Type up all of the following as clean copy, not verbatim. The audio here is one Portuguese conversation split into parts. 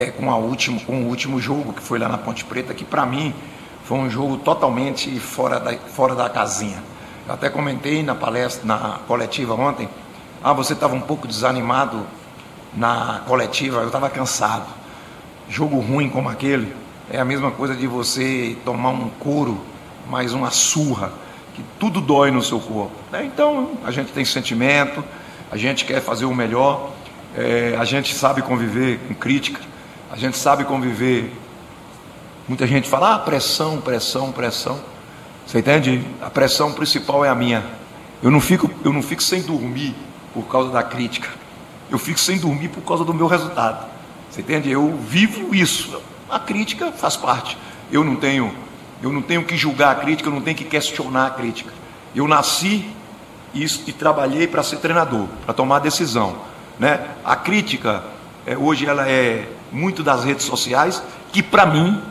com o último jogo que foi lá na Ponte Preta, que para mim foi um jogo totalmente fora da casinha. Eu até comentei na palestra, na coletiva ontem, você estava um pouco desanimado na coletiva, eu estava cansado. Jogo ruim como aquele é a mesma coisa de você tomar um couro, mais uma surra, que tudo dói no seu corpo. Então, a gente tem sentimento, a gente quer fazer o melhor, a gente sabe conviver com crítica, a gente sabe conviver. Muita gente fala, pressão, pressão, pressão. Você entende? A pressão principal é a minha. Eu não fico sem dormir por causa da crítica. Eu fico sem dormir por causa do meu resultado. Você entende? Eu vivo isso. A crítica faz parte. Eu não tenho que julgar a crítica, eu não tenho que questionar a crítica. Eu nasci e trabalhei para ser treinador, para tomar decisão, né? A crítica, hoje ela é muito das redes sociais, que para mim,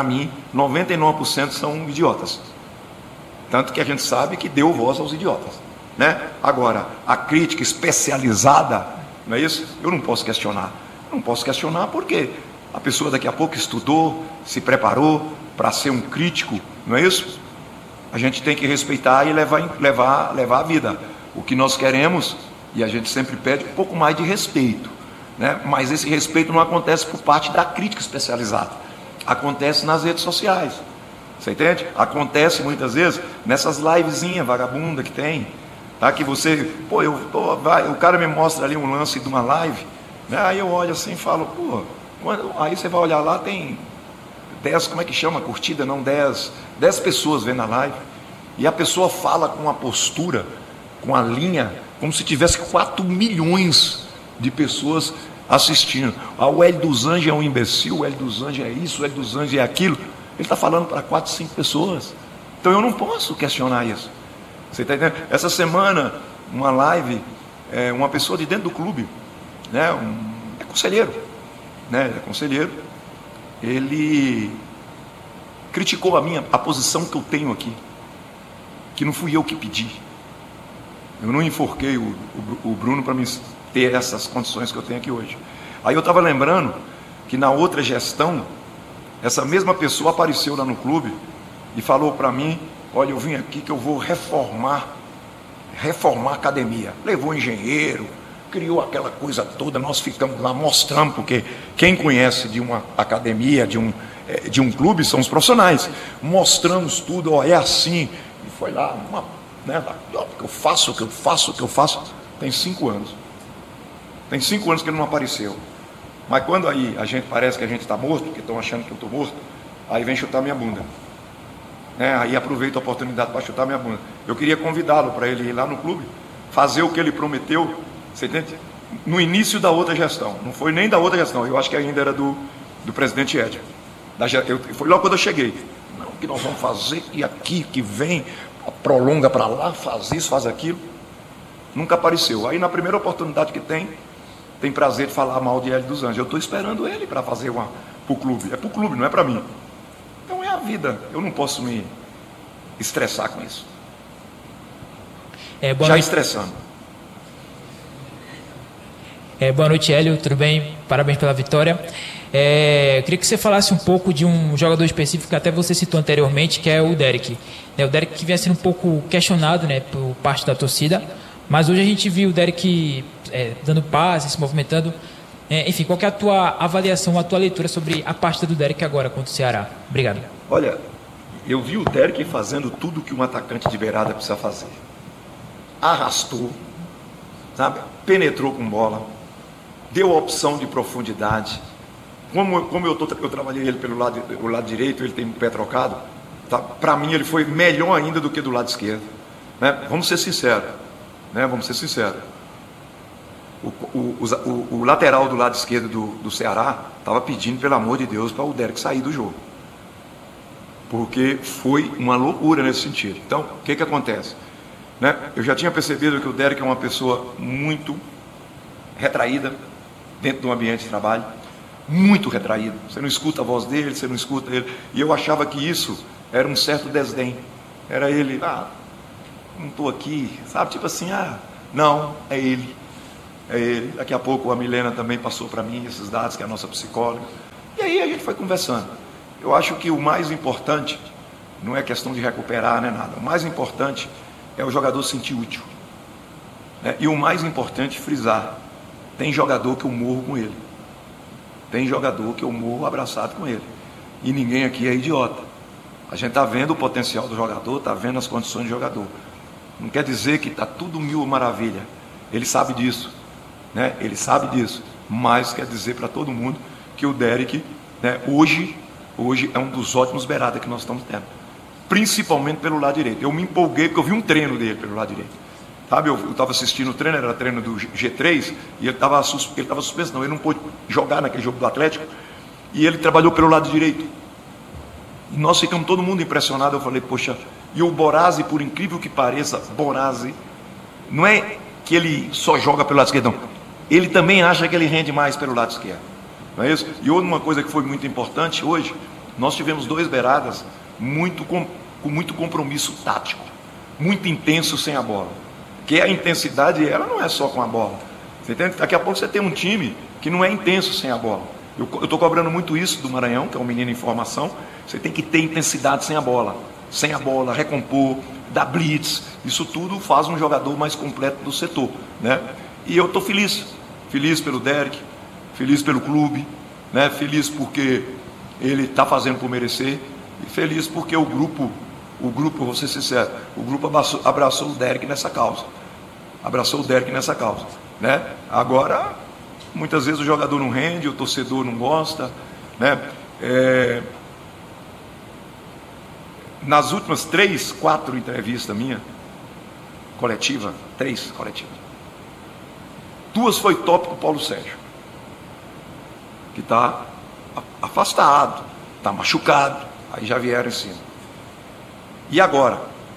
99% são idiotas. Tanto que a gente sabe que deu voz aos idiotas, né? Agora, a crítica especializada, não é isso? Eu não posso questionar. Não posso questionar porque a pessoa daqui a pouco estudou, se preparou para ser um crítico, não é isso? A gente tem que respeitar e levar a vida. O que nós queremos, e a gente sempre pede um pouco mais de respeito, né? Mas esse respeito não acontece por parte da crítica especializada. Acontece nas redes sociais. Você entende? Acontece muitas vezes nessas livezinhas vagabunda que tem, tá? Que você, o cara me mostra ali um lance de uma live, né? Aí eu olho assim e falo, aí você vai olhar lá, tem 10, como é que chama? Curtida, não, 10 pessoas vendo a live, e a pessoa fala com uma postura, com a linha, como se tivesse 4 milhões de pessoas assistindo. O Hélio dos Anjos é um imbecil, o Hélio dos Anjos é isso, o Hélio dos Anjos é aquilo. Ele está falando para 4, 5 pessoas. Então eu não posso questionar isso. Você está entendendo? Essa semana, uma live, uma pessoa de dentro do clube, né, é conselheiro, né, ele criticou a posição que eu tenho aqui, que não fui eu que pedi. Eu não enforquei o Bruno para me ter essas condições que eu tenho aqui hoje. Aí eu estava lembrando que na outra gestão, essa mesma pessoa apareceu lá no clube e falou para mim, olha, eu vim aqui que eu vou reformar a academia. Levou engenheiro, criou aquela coisa toda, nós ficamos lá, mostramos, porque quem conhece de uma academia, de um clube, são os profissionais. Mostramos tudo, é assim. E foi lá, que eu faço. Tem 5 anos. Tem 5 anos que ele não apareceu. Mas quando aí a gente parece que a gente está morto, porque estão achando que eu estou morto, aí vem chutar minha bunda. Aí aproveito a oportunidade para chutar minha bunda. Eu queria convidá-lo para ele ir lá no clube, fazer o que ele prometeu, você entende? No início da outra gestão. Não foi nem da outra gestão, eu acho que ainda era do presidente Édio. Foi logo quando eu cheguei. Não, o que nós vamos fazer, e aqui que vem, prolonga para lá, faz isso, faz aquilo. Nunca apareceu. Aí na primeira oportunidade que tem prazer de falar mal de Hélio dos Anjos. Eu estou esperando ele para fazer para o clube. É para o clube, não é para mim. Então é a vida. Eu não posso me estressar com isso. Já noite. Estressando. Boa noite, Hélio. Tudo bem? Parabéns pela vitória. Eu queria que você falasse um pouco de um jogador específico que até você citou anteriormente, que é o Derek. O Derek que vinha sendo um pouco questionado, né, por parte da torcida, mas hoje a gente viu o Derek dando passes, se movimentando. Enfim, qual que é a tua avaliação, a tua leitura sobre a partida do Derek agora contra o Ceará? Obrigado. Olha, eu vi o Derek fazendo tudo que um atacante de beirada precisa fazer. Arrastou, sabe? Penetrou com bola, deu a opção de profundidade. Como eu trabalhei ele pelo lado direito, ele tem o pé trocado, tá? Para mim ele foi melhor ainda do que do lado esquerdo, né? Vamos ser sinceros, né? O lateral do lado esquerdo do Ceará estava pedindo, pelo amor de Deus, para o Derek sair do jogo, porque foi uma loucura nesse sentido. Então, o que acontece? Né? Eu já tinha percebido que o Derek é uma pessoa muito retraída dentro do ambiente de trabalho, muito retraído. Você não escuta a voz dele, você não escuta ele. E eu achava que isso era um certo desdém. Era ele, não estou aqui, sabe? Tipo assim, não, é ele. é ele. Daqui a pouco a Milena também passou para mim esses dados, que é a nossa psicóloga. E aí a gente foi conversando. Eu acho que o mais importante não é questão de recuperar, não é nada. O mais importante é o jogador se sentir útil. Né? E o mais importante, frisar, tem jogador que eu morro com ele. Tem jogador que eu morro abraçado com ele. E ninguém aqui é idiota. A gente está vendo o potencial do jogador, está vendo as condições do jogador. Não quer dizer que está tudo mil maravilha. Ele sabe disso. Né? Ele sabe disso. Mas quer dizer para todo mundo que o Derek, né, hoje é um dos ótimos beiradas que nós estamos tendo. Principalmente pelo lado direito. Eu me empolguei porque eu vi um treino dele pelo lado direito. Sabe, eu estava assistindo o treino, era treino do G3, e ele estava suspenso, não, ele não pôde jogar naquele jogo do Atlético, e ele trabalhou pelo lado direito. E nós ficamos todo mundo impressionado. Eu falei, poxa, e o Borazzi, por incrível que pareça, Borazzi, não é que ele só joga pelo lado esquerdo, não. Ele também acha que ele rende mais pelo lado esquerdo. Não é isso? E outra uma coisa que foi muito importante hoje, nós tivemos 2 beiradas com muito compromisso tático, muito intenso sem a bola. Porque a intensidade, ela não é só com a bola. Você entende? Daqui a pouco você tem um time que não é intenso sem a bola. Eu estou cobrando muito isso do Maranhão, que é um menino em formação. Você tem que ter intensidade sem a bola. Sem a bola, recompor, dar blitz. Isso tudo faz um jogador mais completo do setor. Né? E eu estou feliz. Feliz pelo Derek, feliz pelo clube, né? Feliz porque ele está fazendo por merecer. E feliz porque o grupo, vou ser sincero, o grupo abraçou o Derek nessa causa. Abraçou o Derek nessa causa. Né? Agora, muitas vezes o jogador não rende, o torcedor não gosta. Né? Nas últimas 3, 4 entrevistas minhas, coletiva, 3 coletivas, 2 foi tópico Paulo Sérgio, que está afastado, está machucado, aí já vieram em cima. E agora,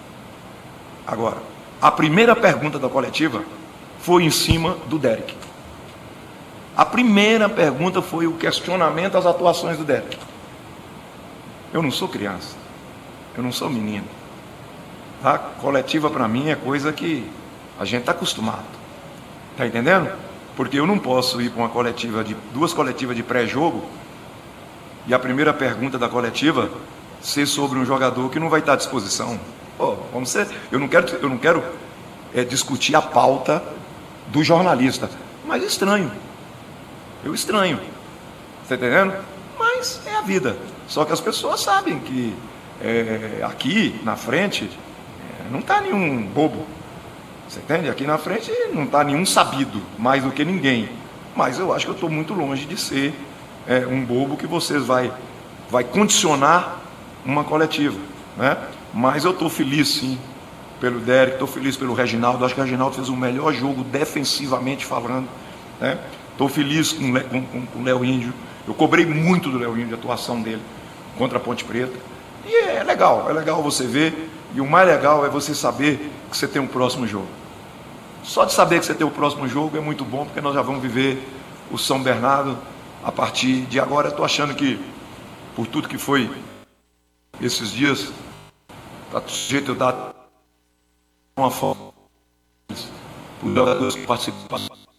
a primeira pergunta da coletiva foi em cima do Derek. A primeira pergunta foi o questionamento às atuações do Derek. Eu não sou criança, eu não sou menino. A coletiva para mim é coisa que a gente está acostumado. Está entendendo? Porque eu não posso ir para uma coletiva 2 coletivas de pré-jogo e a primeira pergunta da coletiva ser sobre um jogador que não vai estar à disposição. Vamos ser, eu não quero discutir a pauta do jornalista, mas eu estranho, está entendendo? Mas é a vida. Só que as pessoas sabem que aqui na frente não está nenhum bobo. Você entende? Aqui na frente não está nenhum sabido, mais do que ninguém. Mas eu acho que eu estou muito longe de ser um bobo que vocês vai condicionar uma coletiva. Né? Mas eu estou feliz, sim, pelo Derek, estou feliz pelo Reginaldo. Acho que o Reginaldo fez o melhor jogo defensivamente falando. Né? Estou feliz com o Léo Índio. Eu cobrei muito do Léo Índio, a atuação dele contra a Ponte Preta. E é legal você ver. E o mais legal é você saber que você tem um próximo jogo. Só de saber que você tem o próximo jogo é muito bom, porque nós já vamos viver o São Bernardo a partir de agora. Estou achando que, por tudo que foi esses dias, está sujeito a dar uma forma para os jogadores que participam.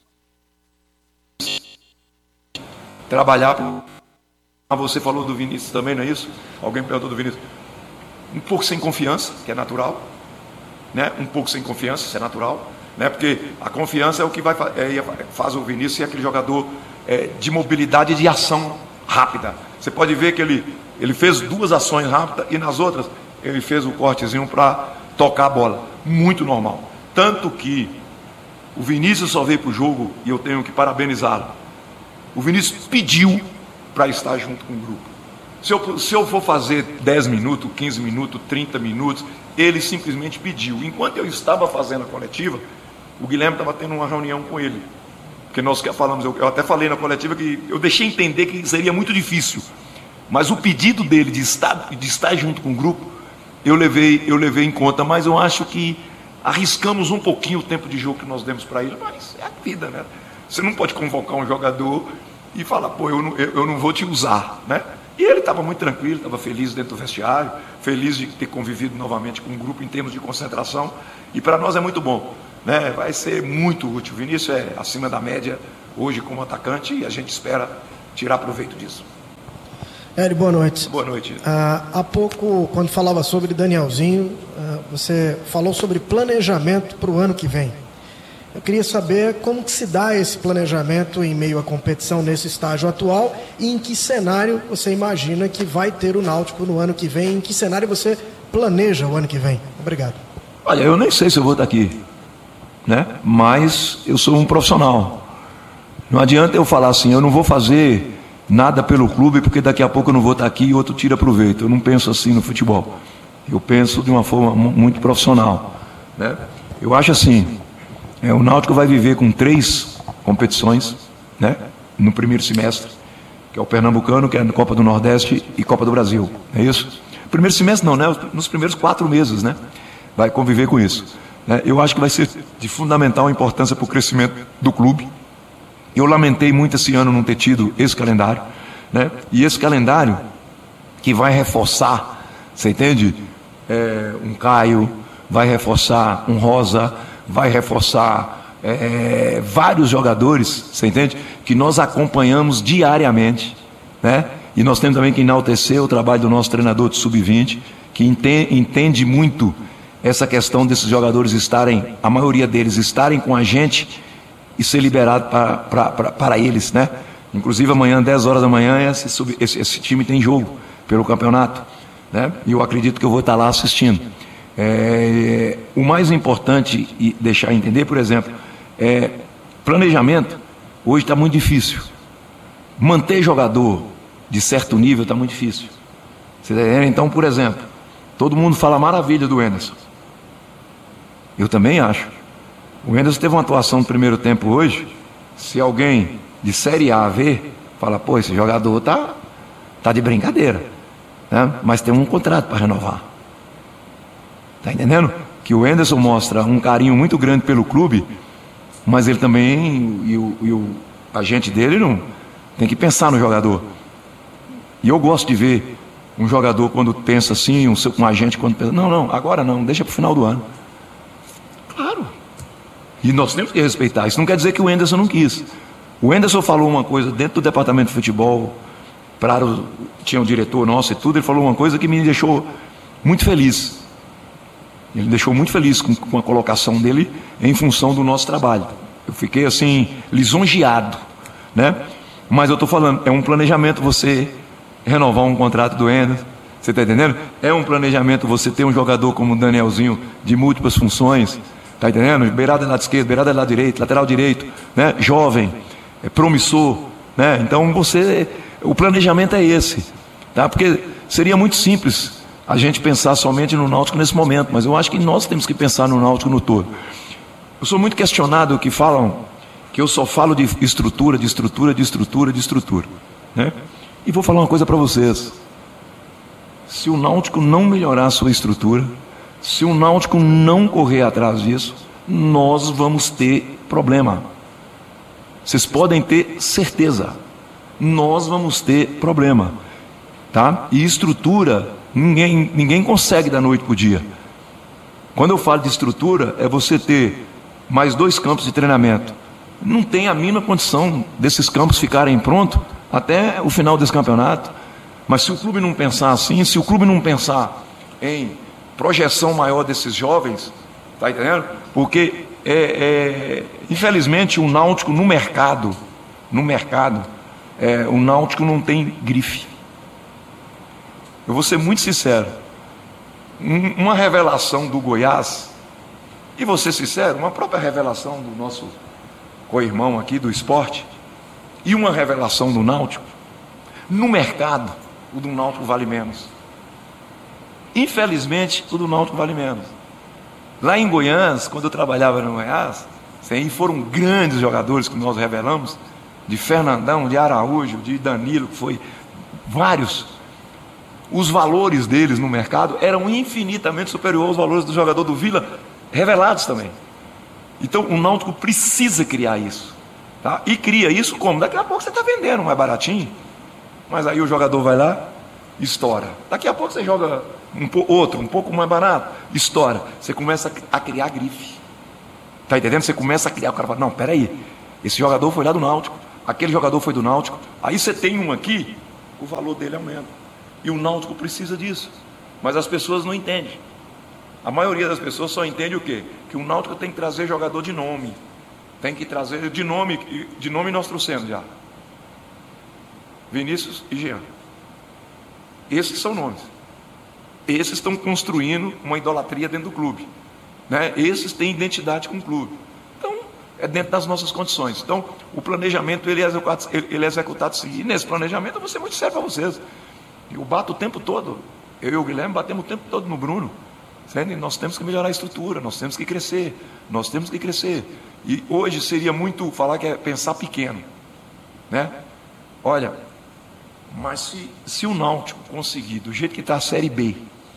Trabalhar. Você falou do Vinícius também, não é isso? Alguém perguntou do Vinícius. Um pouco sem confiança, que é natural, né? Um pouco sem confiança, isso é natural, né? Porque a confiança é o que faz o Vinícius ser aquele jogador de mobilidade e de ação rápida. Você pode ver que ele fez 2 ações rápidas e nas outras ele fez o cortezinho para tocar a bola, muito normal. Tanto que o Vinícius só veio para o jogo, e eu tenho que parabenizá-lo. O Vinícius pediu para estar junto com o grupo. Se eu for fazer 10 minutos, 15 minutos, 30 minutos, ele simplesmente pediu. Enquanto eu estava fazendo a coletiva, o Guilherme estava tendo uma reunião com ele. Porque nós falamos, eu até falei na coletiva que eu deixei entender que seria muito difícil. Mas o pedido dele de estar junto com o grupo, eu levei em conta. Mas eu acho que arriscamos um pouquinho o tempo de jogo que nós demos para ele. Mas é a vida, né? Você não pode convocar um jogador e falar, eu não vou te usar, né? E ele estava muito tranquilo, estava feliz dentro do vestiário, feliz de ter convivido novamente com o grupo em termos de concentração. E para nós é muito bom. né? Vai ser muito útil. O Vinícius é acima da média hoje como atacante e a gente espera tirar proveito disso. Hélio, boa noite. Boa noite. Há pouco, quando falava sobre Danielzinho, você falou sobre planejamento para o ano que vem. Eu queria saber como que se dá esse planejamento em meio à competição nesse estágio atual e em que cenário você imagina que vai ter o Náutico no ano que vem, em que cenário você planeja o ano que vem. Obrigado. Olha, eu nem sei se eu vou estar aqui, né? Mas eu sou um profissional. Não adianta eu falar assim, eu não vou fazer nada pelo clube porque daqui a pouco eu não vou estar aqui e outro tira proveito. Eu não penso assim no futebol. Eu penso de uma forma muito profissional, né? Eu acho assim, o Náutico vai viver com 3 competições, né? No primeiro semestre, que é o Pernambucano, que é a Copa do Nordeste e Copa do Brasil, é isso? Primeiro semestre não, né? Nos primeiros 4 meses, né? Vai conviver com isso, né? Eu acho que vai ser de fundamental importância para o crescimento do clube. Eu lamentei muito esse ano não ter tido esse calendário, né? E esse calendário que vai reforçar, você entende? Um Caio, vai reforçar um Rosa, vai reforçar vários jogadores, você entende? Que nós acompanhamos diariamente, né? E nós temos também que enaltecer o trabalho do nosso treinador de sub-20, que entende muito essa questão desses jogadores estarem, a maioria deles estarem com a gente e ser liberado para eles, né? Inclusive amanhã, 10 horas da manhã, esse time tem jogo pelo campeonato, né? E eu acredito que eu vou estar lá assistindo. O mais importante e deixar entender, por exemplo, planejamento hoje está muito difícil. Manter jogador de certo nível está muito difícil. Então, por exemplo, todo mundo fala maravilha do Wenderson. Eu também acho. O Wenderson teve uma atuação no primeiro tempo hoje. Se alguém de Série A ver, fala, pô, esse jogador tá de brincadeira, né? Mas tem um contrato para renovar. Tá entendendo? Que o Wenderson mostra um carinho muito grande pelo clube, mas ele também, e o agente dele não tem que pensar no jogador. E eu gosto de ver um jogador quando pensa assim, um agente quando pensa, não, agora não, deixa para o final do ano. Claro. E nós temos que respeitar. Isso não quer dizer que o Wenderson não quis. O Wenderson falou uma coisa dentro do departamento de futebol, tinha um diretor nosso e tudo, ele falou uma coisa que me deixou muito feliz. Ele me deixou muito feliz com a colocação dele em função do nosso trabalho. Eu fiquei assim, lisonjeado, né? Mas eu estou falando, é um planejamento você renovar um contrato do Wenderson, você está entendendo? É um planejamento você ter um jogador como o Danielzinho de múltiplas funções, está entendendo? Beirada do lado esquerdo, beirada do lado direito, lateral direito, né? Jovem, promissor, né? Então o planejamento é esse, tá? Porque seria muito simples a gente pensar somente no Náutico nesse momento, mas eu acho que nós temos que pensar no Náutico no todo. Eu sou muito questionado que falam que eu só falo de estrutura, né? E vou falar uma coisa para vocês. Se o Náutico não melhorar a sua estrutura, se o Náutico não correr atrás disso, nós vamos ter problema. Vocês podem ter certeza. Nós vamos ter problema, tá? E estrutura, ninguém consegue da noite para o dia. Quando eu falo de estrutura, é você ter mais 2 campos de treinamento. Não tem a mínima condição desses campos ficarem prontos até o final desse campeonato. Mas se o clube não pensar assim, se o clube não pensar em projeção maior desses jovens, tá entendendo? Porque infelizmente o Náutico no mercado, o Náutico não tem grife. Eu vou ser muito sincero. Uma revelação do Goiás, e vou ser sincero, uma própria revelação do nosso co-irmão aqui do esporte, e uma revelação do Náutico, no mercado, o do Náutico vale menos. Infelizmente, o do Náutico vale menos. Lá em Goiás, quando eu trabalhava no Goiás, foram grandes jogadores que nós revelamos, de Fernandão, de Araújo, de Danilo, que foi vários. Os valores deles no mercado eram infinitamente superiores aos valores do jogador do Vila, revelados também. Então o Náutico precisa criar isso, tá? E cria isso como? Daqui a pouco você está vendendo mais baratinho, mas aí o jogador vai lá, estoura. Daqui a pouco você joga um pouco mais barato, estoura. Você começa a criar grife. Tá entendendo? Você começa a criar, o cara fala, não, peraí, esse jogador foi lá do Náutico, aquele jogador foi do Náutico, aí você tem um aqui, o valor dele aumenta. E o Náutico precisa disso. Mas as pessoas não entendem. A maioria das pessoas só entende o quê? Que o Náutico tem que trazer jogador de nome. Tem que trazer de nome nós trouxemos já. Vinícius e Jean. Esses são nomes. Esses estão construindo uma idolatria dentro do clube, né? Esses têm identidade com o clube. Então, é dentro das nossas condições. Então, o planejamento ele é executado assim. E nesse planejamento eu vou ser muito sério para vocês. Eu bato o tempo todo. Eu e o Guilherme batemos o tempo todo no Bruno. Certo? Nós temos que melhorar a estrutura, nós temos que crescer. Nós temos que crescer. E hoje seria muito falar que é pensar pequeno, né? Olha, mas se o Náutico conseguir, do jeito que está a Série B,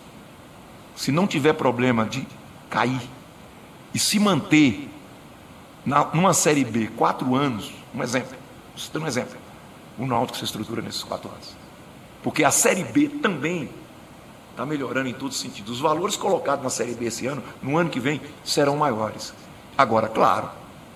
se não tiver problema de cair e se manter numa Série B 4 anos, um exemplo, você tem um exemplo, o Náutico se estrutura nesses 4 anos, porque a Série B também está melhorando em todos os sentidos. Os valores colocados na Série B esse ano, no ano que vem, serão maiores. Agora, claro,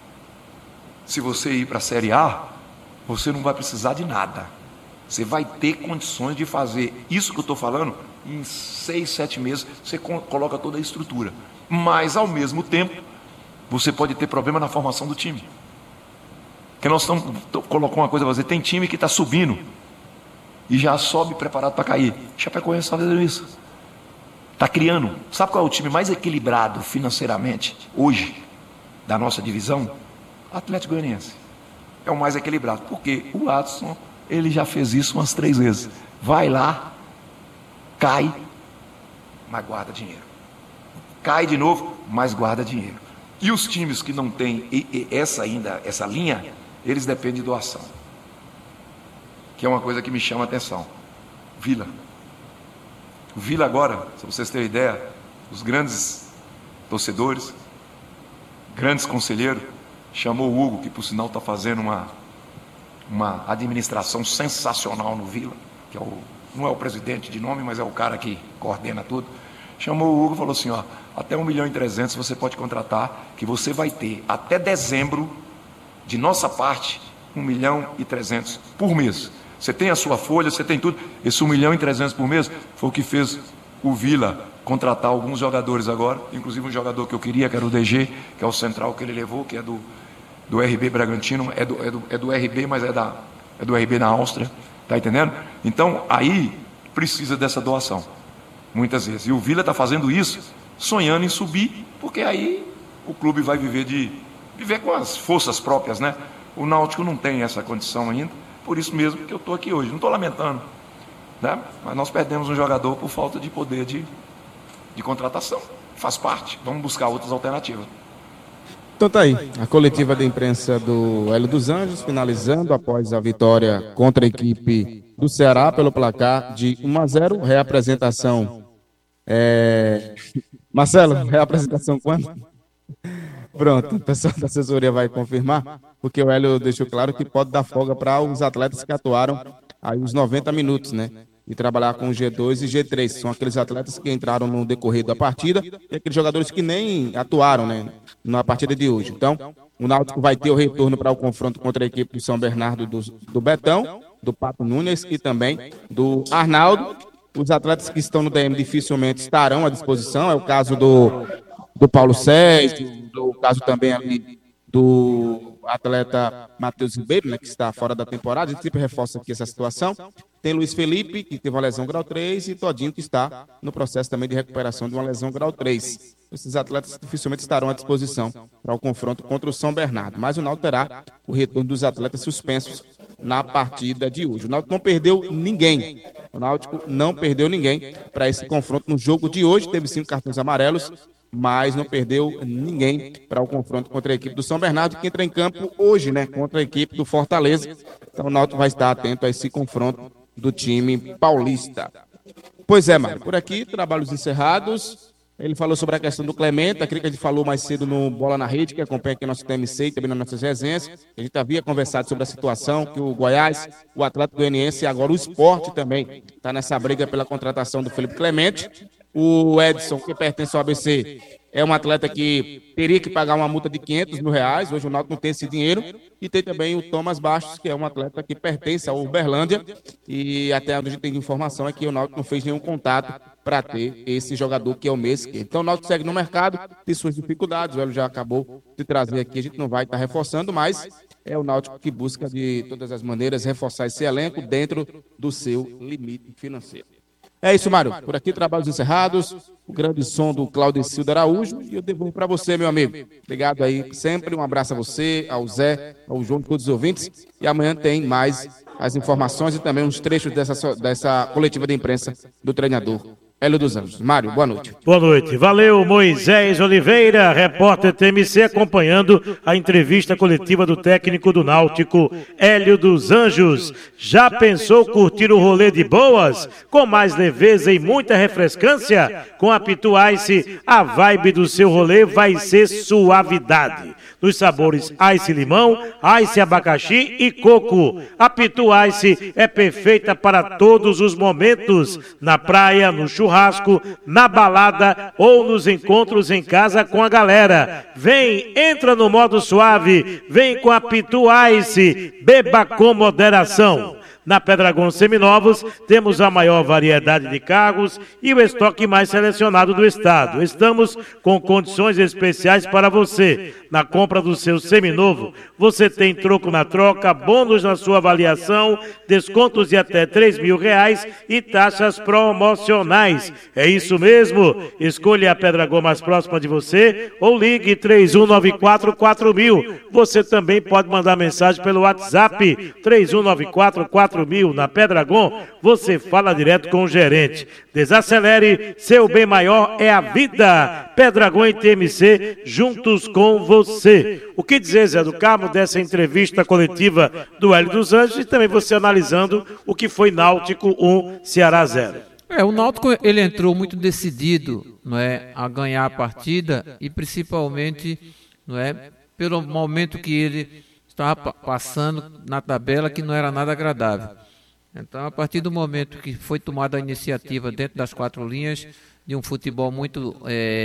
se você ir para a Série A, você não vai precisar de nada. Você vai ter condições de fazer isso que eu estou falando em 6, 7 meses. Você coloca toda a estrutura. Mas, ao mesmo tempo, você pode ter problema na formação do time. Porque nós colocamos uma coisa para você. Tem time que está subindo e já sobe preparado para cair. Chapecoense está fazendo isso. Está criando. Sabe qual é o time mais equilibrado financeiramente hoje da nossa divisão? Atlético Goianiense. É o mais equilibrado. Porque o Adson, ele já fez isso umas 3 vezes. Vai lá, cai, mas guarda dinheiro. Cai de novo, mas guarda dinheiro. E os times que não têm essa linha, eles dependem de doação. Que é uma coisa que me chama a atenção. Vila. O Vila agora, se vocês terem ideia, os grandes torcedores, grandes conselheiros, chamou o Hugo, que por sinal está fazendo uma administração sensacional no Vila, que não é o presidente de nome, mas é o cara que coordena tudo. Chamou o Hugo e falou assim, ó, até 1.300.000 você pode contratar, que você vai ter até dezembro, de nossa parte, 1.300.000 por mês. Você tem a sua folha, você tem tudo. Esse 1.300.000 por mês foi o que fez o Vila contratar alguns jogadores agora, inclusive um jogador que eu queria, que era o DG, que é o central que ele levou, que é do RB Bragantino, é do RB, mas é do RB na Áustria, tá entendendo? Então, aí precisa dessa doação, muitas vezes. E o Vila está fazendo isso, sonhando em subir, porque aí o clube vai viver com as forças próprias, né? O Náutico não tem essa condição ainda, por isso mesmo que eu estou aqui hoje. Não estou lamentando, né? Mas nós perdemos um jogador por falta de poder de contratação. Faz parte, vamos buscar outras alternativas. Então tá aí, a coletiva de imprensa do Hélio dos Anjos, finalizando após a vitória contra a equipe do Ceará pelo placar de 1-0, reapresentação. Marcelo, reapresentação quando? Pronto, o pessoal da assessoria vai confirmar, porque o Hélio deixou claro que pode dar folga para os atletas que atuaram aí os 90 minutos, né? E trabalhar com G2 e G3. São aqueles atletas que entraram no decorrer da partida e aqueles jogadores que nem atuaram, né, na partida de hoje. Então, o Náutico vai ter o retorno para o confronto contra a equipe do São Bernardo do Betão, do Pato Nunes e também do Arnaldo. Os atletas que estão no DM dificilmente estarão à disposição. É o caso do Paulo Sérgio, o caso também ali do atleta Matheus Ribeiro, né, que está fora da temporada. A gente sempre reforça aqui essa situação. Tem Luiz Felipe, que teve uma lesão grau 3, e Todinho, que está no processo também de recuperação de uma lesão grau 3. Esses atletas dificilmente estarão à disposição para o confronto contra o São Bernardo. Mas o Náutico terá o retorno dos atletas suspensos na partida de hoje. O Náutico não perdeu ninguém. O Náutico não perdeu ninguém para esse confronto no jogo de hoje. Teve 5 cartões amarelos, mas não perdeu ninguém para o confronto contra a equipe do São Bernardo, que entra em campo hoje, né, contra a equipe do Fortaleza. Então o Náutico vai estar atento a esse confronto do time paulista. Pois é, Mário, por aqui, trabalhos encerrados. Ele falou sobre a questão do Clemente, aquilo que a gente falou mais cedo no Bola na Rede, que acompanha aqui nosso TMC e também nas nossas resenhas. A gente havia conversado sobre a situação que o Goiás, o Atlético Goianiense e agora o Sport também está nessa briga pela contratação do Felipe Clemente. O Edson, que pertence ao ABC, É um atleta que teria que pagar uma multa de R$500 mil. Hoje o Náutico não tem esse dinheiro. E tem também o Thomas Bastos, que é um atleta que pertence ao Uberlândia. E até onde a gente tem informação é que o Náutico não fez nenhum contato para ter esse jogador que é o Messi. Então o Náutico segue no mercado, tem suas dificuldades. O Hélio já acabou de trazer aqui, a gente não vai estar reforçando, mas é o Náutico que busca de todas as maneiras reforçar esse elenco dentro do seu limite financeiro. É isso, Mário. Por aqui, trabalhos encerrados. O grande som do Claudecildo Araújo. E eu devolvo para você, meu amigo. Obrigado aí sempre. Um abraço a você, ao Zé, ao João e todos os ouvintes. E amanhã tem mais as informações e também uns trechos dessa coletiva de imprensa do treinador Hélio dos Anjos. Mário, boa noite. Boa noite. Valeu, Moisés Oliveira, repórter TMC, acompanhando a entrevista coletiva do técnico do Náutico, Hélio dos Anjos. Já pensou curtir o rolê de boas? Com mais leveza e muita refrescância? Com a Pitu Ice, a vibe do seu rolê vai ser suavidade. Nos sabores Ice Limão, Ice Abacaxi e Coco. A Pitu Ice é perfeita para todos os momentos. Na praia, no churrasco, na balada ou nos encontros em casa com a galera. Vem, entra no modo suave, vem com a Pitu Ice, beba com moderação. Na Pedragon Seminovos, temos a maior variedade de carros e o estoque mais selecionado do estado. Estamos com condições especiais para você. Na compra do seu seminovo, você tem troco na troca, bônus na sua avaliação, descontos de até R$3 mil e taxas promocionais. É isso mesmo? Escolha a Pedragon mais próxima de você ou ligue 3194-4000. Você também pode mandar mensagem pelo WhatsApp 3194-4000. Na Pedragon, você fala direto com o gerente. Desacelere, seu bem maior é a vida. Pedragon e TMC, juntos com você. O que dizer, Zé do Carmo, dessa entrevista coletiva do Hélio dos Anjos e também você analisando o que foi Náutico 1, Ceará 0? O Náutico ele entrou muito decidido, não é, a ganhar a partida e principalmente, não é, pelo momento que ele estava passando na tabela, que não era nada agradável. Então, a partir do momento que foi tomada a iniciativa dentro das quatro linhas, de um futebol muito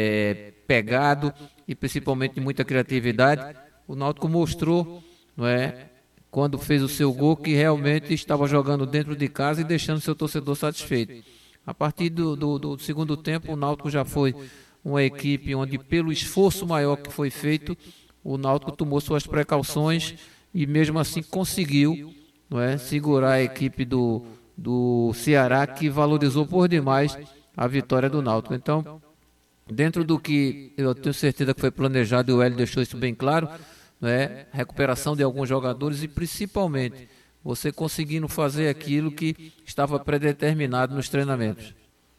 pegado e principalmente de muita criatividade, o Náutico mostrou, não é, quando fez o seu gol, que realmente estava jogando dentro de casa e deixando seu torcedor satisfeito. A partir do segundo tempo, o Náutico já foi uma equipe onde, pelo esforço maior que foi feito, o Náutico tomou suas precauções e mesmo assim conseguiu, não é, segurar a equipe do Ceará, que valorizou por demais a vitória do Náutico. Então, dentro do que eu tenho certeza que foi planejado, e o Hélio deixou isso bem claro, não é, recuperação de alguns jogadores e principalmente você conseguindo fazer aquilo que estava predeterminado nos treinamentos.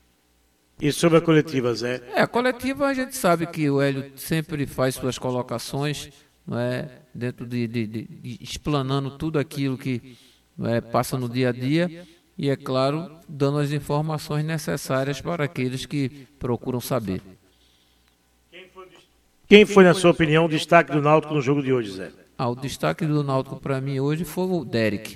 E sobre a coletiva, Zé? A coletiva a gente sabe que o Hélio sempre faz suas colocações, não é, dentro de explanando tudo aquilo que, não é, passa no dia a dia e, é claro, dando as informações necessárias para aqueles que procuram saber. Quem foi, na sua opinião, o destaque do Náutico no jogo de hoje, Zé? O destaque do Náutico para mim hoje foi o Derek.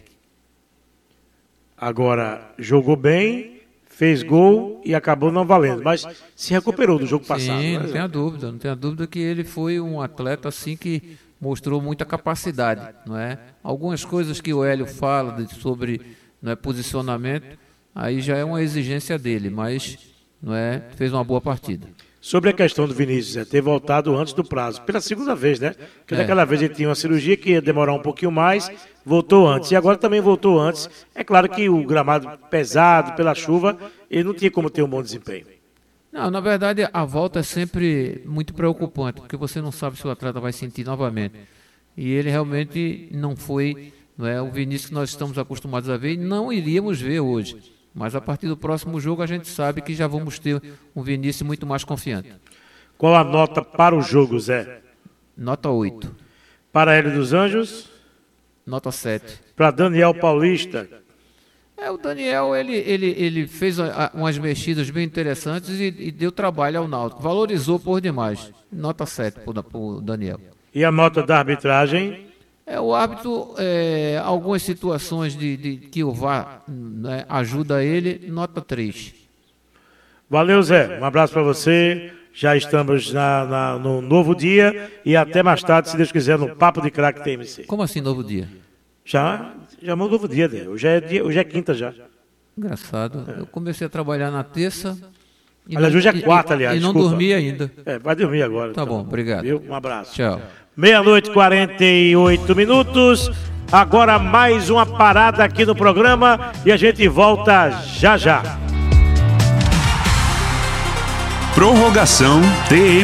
Agora, jogou bem, fez gol e acabou não valendo, mas se recuperou do jogo passado. Sim, não tenho dúvida que ele foi um atleta assim que mostrou muita capacidade, não é? Algumas coisas que o Hélio fala sobre, não é, posicionamento, aí já é uma exigência dele, mas, não é, fez uma boa partida. Sobre a questão do Vinícius, ter voltado antes do prazo, pela segunda vez, né? Porque daquela vez ele tinha uma cirurgia que ia demorar um pouquinho mais, voltou antes, e agora também voltou antes. É claro que o gramado pesado, pela chuva, ele não tinha como ter um bom desempenho. Não, na verdade, a volta é sempre muito preocupante, porque você não sabe se o atleta vai sentir novamente. E ele realmente não foi, não é, o Vinícius que nós estamos acostumados a ver e não iríamos ver hoje. Mas a partir do próximo jogo a gente sabe que já vamos ter um Vinícius muito mais confiante. Qual a nota para o jogo, Zé? Nota 8. Para Hélio dos Anjos? Nota 7. Para Daniel Paulista? O Daniel, ele fez umas mexidas bem interessantes e deu trabalho ao Náutico. Valorizou por demais. Nota 7 para o Daniel. E a nota da arbitragem? O árbitro, algumas situações que o VAR, né, ajuda ele, nota 3. Valeu, Zé. Um abraço para você já estamos no novo dia e até mais tarde, se Deus quiser, no Papo de Craque TMC. Como assim novo dia? Já é um novo dia, né? Hoje é quinta já. Engraçado. Eu comecei a trabalhar na terça. Aliás, hoje é quarta, aliás. E não desculpa. dormi ainda. Vai dormir agora. Tá bom, obrigado. Viu? Um abraço. Tchau. 00:48. Agora mais uma parada aqui no programa e a gente volta já já. Prorrogação TM.